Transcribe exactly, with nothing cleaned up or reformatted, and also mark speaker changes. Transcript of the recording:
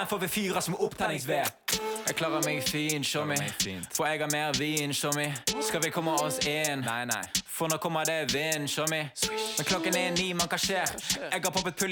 Speaker 1: Den får vi fyre som opptenningsved. Jeg klarer meg fin, showmy. For jeg har mer vin, showmy. Skal vi komme oss inn? Nei, nei. For nå kommer det vind, showmy. Men klokken er ni, man, hva skjer? Jeg har poppet pull